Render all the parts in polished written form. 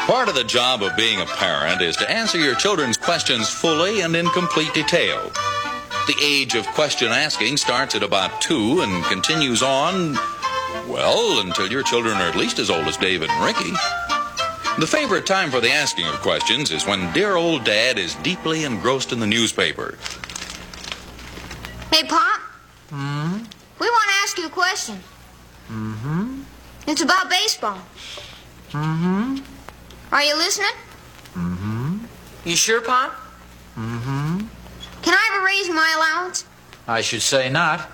Part of the job of being a parent is to answer your children's questions fully and in complete detail. The age of question asking starts at about 2 and continues on, well, until your children are at least as old as David and Ricky. The favorite time for the asking of questions is when dear old Dad is deeply engrossed in the newspaper. Hey, Pop. We want to ask you a question. It's about baseball. Are you listening? You sure, Pop? Can I ever raise my allowance? I should say not.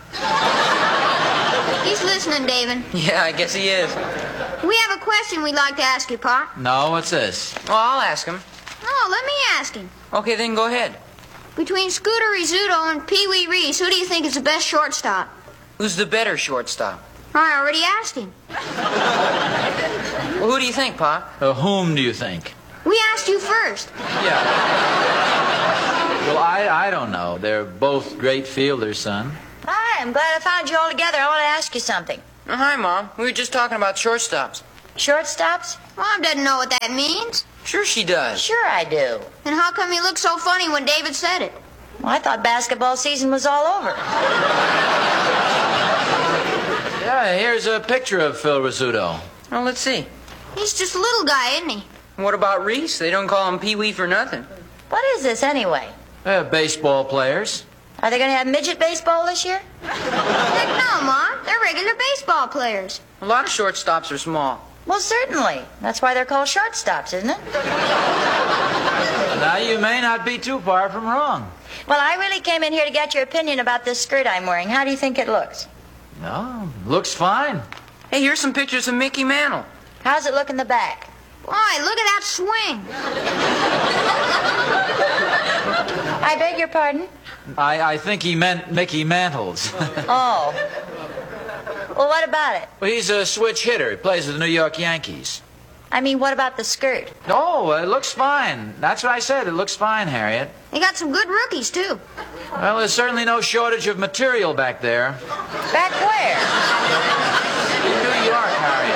He's listening, David. Yeah, I guess he is. We have a question we'd like to ask you, Pop. No, what's this? Well, I'll ask him. No, let me ask him. Okay, then go ahead. Between Scooter Rizzuto and Pee Wee Reese, who do you think is the best shortstop? Who's the better shortstop? I already asked him. Well, who do you think, Pop? Whom do you think? We asked you first. Yeah. Well, I don't know. They're both great fielders, son. Hi, I'm glad I found you all together. I want to ask you something. Oh, hi, Mom. We were just talking about shortstops. Shortstops? Mom doesn't know what that means. Sure she does. Sure I do. Then how come you looked so funny when David said it? Well, I thought basketball season was all over. Yeah, here's a picture of Phil Rizzuto. Well, let's see. He's just a little guy, isn't he? What about Reese? They don't call him Pee-wee for nothing. What is this anyway? Baseball players. Are they going to have midget baseball this year? Heck no, Mom. They're regular baseball players. A lot of shortstops are small. Well, certainly. That's why they're called shortstops, isn't it? Now, you may not be too far from wrong. Well, I really came in here to get your opinion about this skirt I'm wearing. How do you think it looks? No, looks fine. Hey, here's some pictures of Mickey Mantle. How's it look in the back? Boy, look at that swing. I beg your pardon? I think he meant Mickey Mantles. Oh. Well, what about it? Well, he's a switch hitter. He plays with the New York Yankees. I mean, what about the skirt? Oh, it looks fine. That's what I said. It looks fine, Harriet. They got some good rookies, too. Well, there's certainly no shortage of material back there. Back where? In New York,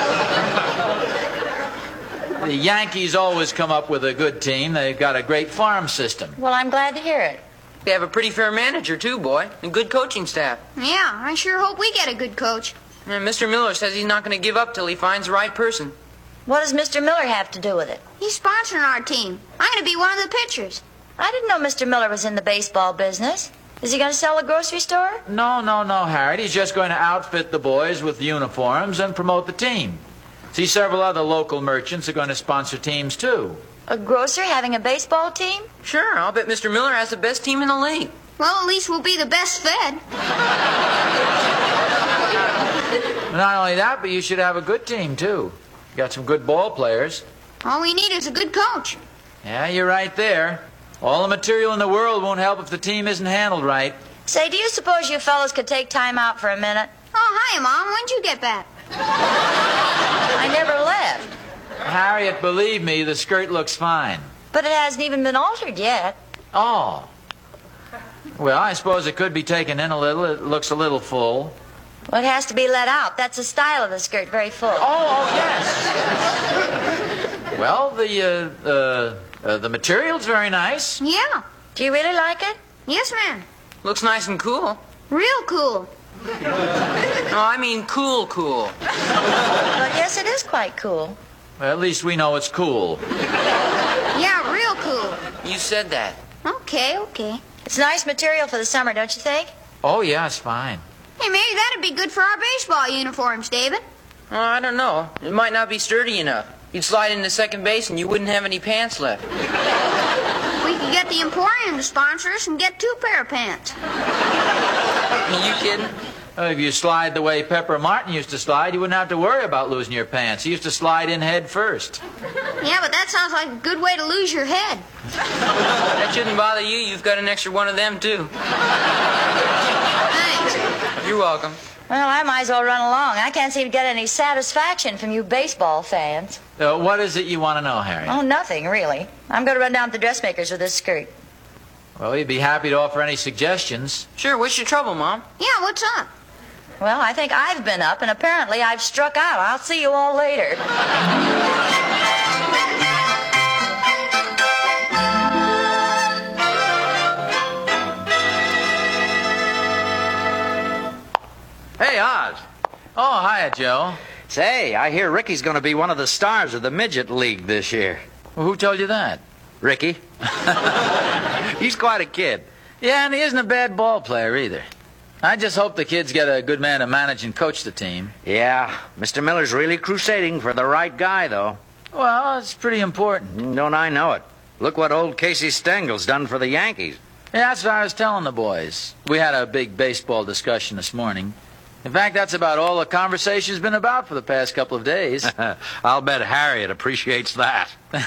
Harriet. The Yankees always come up with a good team. They've got a great farm system. Well, I'm glad to hear it. They have a pretty fair manager, too, boy, and good coaching staff. Yeah, I sure hope we get a good coach. And Mr. Miller says he's not going to give up till he finds the right person. What does Mr. Miller have to do with it? He's sponsoring our team. I'm going to be one of the pitchers. I didn't know Mr. Miller was in the baseball business. Is he going to sell a grocery store? No, Harriet. He's just going to outfit the boys with uniforms and promote the team. See, several other local merchants are going to sponsor teams, too. A grocer having a baseball team? Sure, I'll bet Mr. Miller has the best team in the league. Well, at least we'll be the best fed. Not only that, but you should have a good team, too. You got some good ball players. All we need is a good coach. Yeah, you're right there. All the material in the world won't help if the team isn't handled right. Say, do you suppose you fellas could take time out for a minute? Oh, hi, Mom. When'd you get back? I never left. Harriet, believe me, the skirt looks fine. But it hasn't even been altered yet. Oh. Well, I suppose it could be taken in a little. It looks a little full. Well, it has to be let out. That's the style of the skirt, very full. Oh, yes. Well, the material's very nice. Yeah. Do you really like it? Yes, ma'am. Looks nice and cool. Real cool. No, I mean cool. Well, yes, it is quite cool. Well, at least we know it's cool. Yeah, real cool. You said that. Okay. It's nice material for the summer, don't you think? Oh, yeah, it's fine. Hey, maybe that'd be good for our baseball uniforms, David. Well, I don't know. It might not be sturdy enough. You'd slide into second base and you wouldn't have any pants left. We could get the Emporium to sponsor us and get 2 pair of pants. Are you kidding? If you slide the way Pepper Martin used to slide, you wouldn't have to worry about losing your pants. He used to slide in head first. Yeah, but that sounds like a good way to lose your head. That shouldn't bother you. You've got an extra one of them, too. Thanks. You're welcome. Well, I might as well run along. I can't seem to get any satisfaction from you baseball fans. What is it you want to know, Harry? Oh, nothing, really. I'm going to run down to the dressmakers with this skirt. Well, we'd be happy to offer any suggestions. Sure, what's your trouble, Mom? Yeah, what's up? Well, I think I've been up, and apparently I've struck out. I'll see you all later. quiet, Joe. Say, I hear Ricky's going to be one of the stars of the Midget League this year. Well, who told you that? Ricky. He's quite a kid. Yeah, and he isn't a bad ball player either. I just hope the kids get a good man to manage and coach the team. Yeah, Mr. Miller's really crusading for the right guy, though. Well, it's pretty important. Don't I know it? Look what old Casey Stengel's done for the Yankees. Yeah, that's what I was telling the boys. We had a big baseball discussion this morning. In fact, that's about all the conversation's been about for the past couple of days. I'll bet Harriet appreciates that.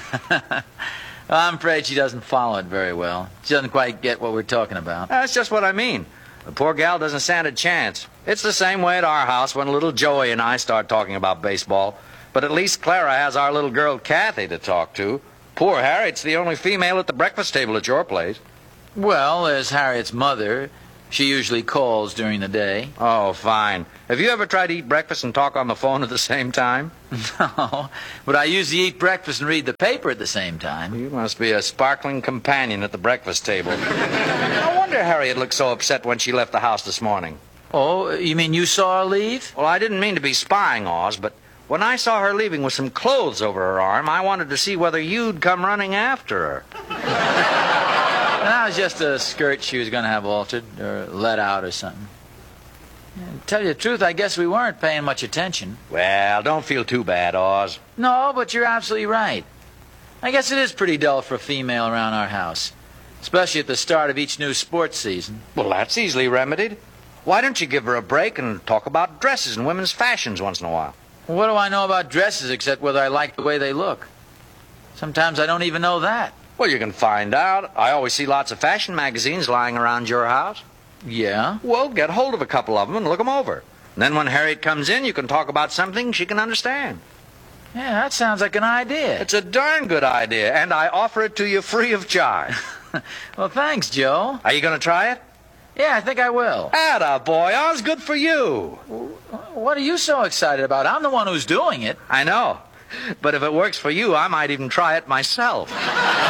I'm afraid she doesn't follow it very well. She doesn't quite get what we're talking about. That's just what I mean. The poor gal doesn't stand a chance. It's the same way at our house when little Joey and I start talking about baseball. But at least Clara has our little girl Kathy to talk to. Poor Harriet's the only female at the breakfast table at your place. Well, there's Harriet's mother. She usually calls during the day. Oh, fine. Have you ever tried to eat breakfast and talk on the phone at the same time? No, but I usually eat breakfast and read the paper at the same time. You must be a sparkling companion at the breakfast table. No wonder Harriet looked so upset when she left the house this morning. Oh, you mean you saw her leave? Well, I didn't mean to be spying, Oz, but when I saw her leaving with some clothes over her arm, I wanted to see whether you'd come running after her. That was just a skirt she was going to have altered or let out or something. To tell you the truth, I guess we weren't paying much attention. Well, don't feel too bad, Oz. No, but you're absolutely right. I guess it is pretty dull for a female around our house, especially at the start of each new sports season. Well, that's easily remedied. Why don't you give her a break and talk about dresses and women's fashions once in a while? Well, what do I know about dresses except whether I like the way they look? Sometimes I don't even know that. Well, you can find out. I always see lots of fashion magazines lying around your house. Yeah? Well, get hold of a couple of them and look them over. And then when Harriet comes in, you can talk about something she can understand. Yeah, that sounds like an idea. It's a darn good idea, and I offer it to you free of charge. Well, thanks, Joe. Are you going to try it? Yeah, I think I will. Atta boy, Oz, good for you. What are you so excited about? I'm the one who's doing it. I know. But if it works for you, I might even try it myself.